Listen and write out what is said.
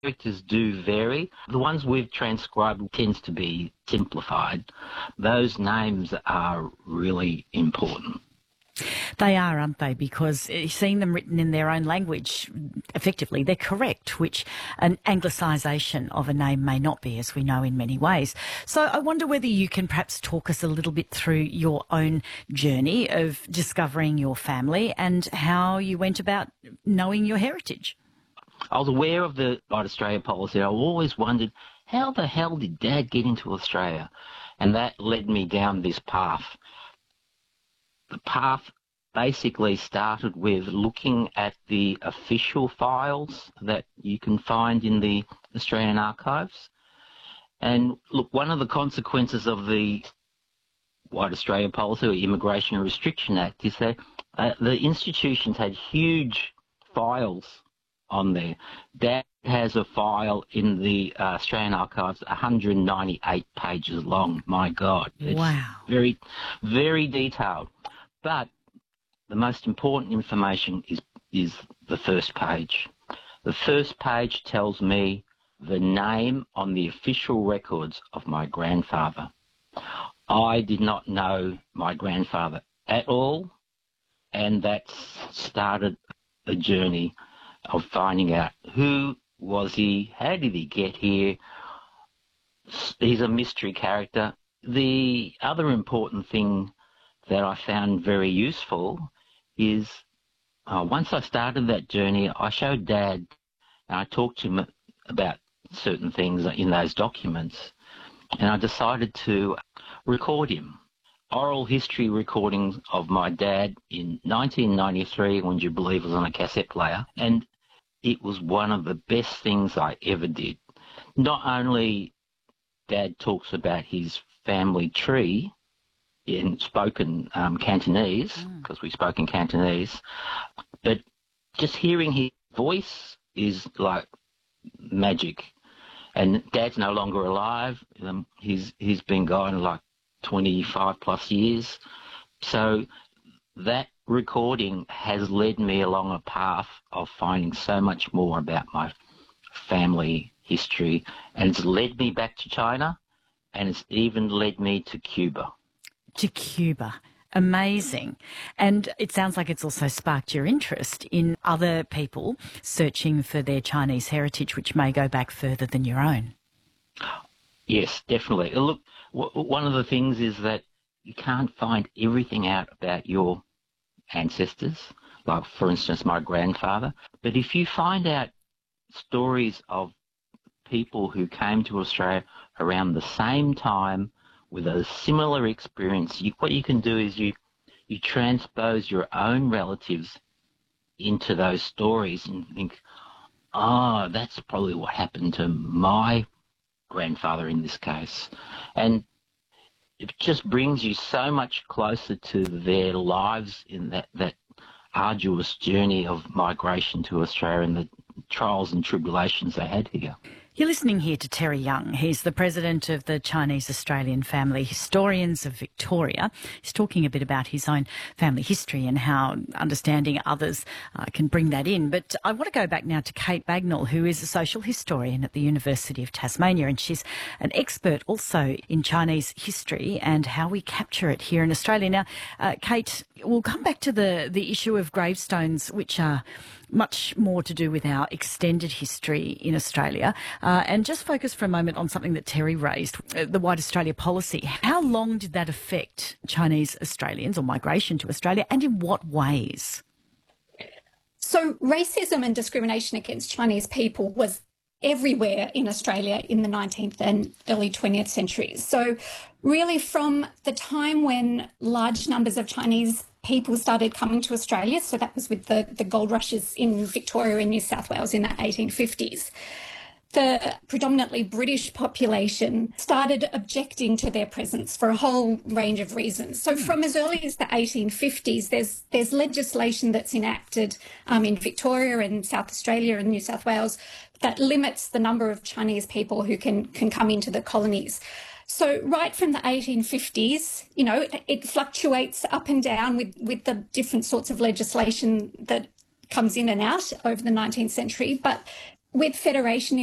characters do vary. The ones we've transcribed tends to be simplified. Those names are really important. They are, aren't they? Because seeing them written in their own language, effectively, they're correct, which an anglicisation of a name may not be, as we know in many ways. So I wonder whether you can perhaps talk us a little bit through your own journey of discovering your family and how you went about knowing your heritage. I was aware of the White Australia policy. I always wondered, how the hell did Dad get into Australia? And that led me down this path. The path basically started with looking at the official files that you can find in the Australian archives. And look, one of the consequences of the White Australia policy or Immigration Restriction Act is that the institutions had huge files on there. Dad has a file in the Australian archives 198 pages long. My God. It's wow. Very, very detailed. But the most important information is the first page. The first page tells me the name on the official records of my grandfather. I did not know my grandfather at all, and that started a journey of finding out who was he, how did he get here. He's a mystery character. The other important thing that I found very useful is once I started that journey, I showed Dad and I talked to him about certain things in those documents, and I decided to record him. Oral history recordings of my dad in 1993, when you believe, was on a cassette player, and it was one of the best things I ever did. Not only Dad talks about his family tree in spoken Cantonese, because we spoke in Cantonese, but just hearing his voice is like magic. And Dad's no longer alive. He's been gone like 25 plus years. So that recording has led me along a path of finding so much more about my family history, and it's led me back to China, and it's even led me to Cuba. To Cuba. Amazing. And it sounds like it's also sparked your interest in other people searching for their Chinese heritage, which may go back further than your own. Yes, definitely. Look, one of the things is that you can't find everything out about your ancestors, like, for instance, my grandfather. But if you find out stories of people who came to Australia around the same time with a similar experience, what you can do is you transpose your own relatives into those stories and think, oh, that's probably what happened to my grandfather in this case. And it just brings you so much closer to their lives in that arduous journey of migration to Australia and the trials and tribulations they had here. You're listening here to Terry Young. He's the president of the Chinese Australian Family Historians of Victoria. He's talking a bit about his own family history and how understanding others can bring that in. But I want to go back now to Kate Bagnall, who is a social historian at the University of Tasmania, and she's an expert also in Chinese history and how we capture it here in Australia. Now, Kate, we'll come back to the issue of gravestones, which are much more to do with our extended history in Australia, and just focus for a moment on something that Terry raised, the White Australia policy. How long did that affect Chinese Australians or migration to Australia, and in what ways? So racism and discrimination against Chinese people was everywhere in Australia in the 19th and early 20th centuries. So really from the time when large numbers of Chinese people started coming to Australia, so that was with the gold rushes in Victoria and New South Wales in the 1850s, the predominantly British population started objecting to their presence for a whole range of reasons. So from as early as the 1850s, there's legislation that's enacted in Victoria and South Australia and New South Wales that limits the number of Chinese people who can come into the colonies. So right from the 1850s, you know, it fluctuates up and down with the different sorts of legislation that comes in and out over the 19th century. But with federation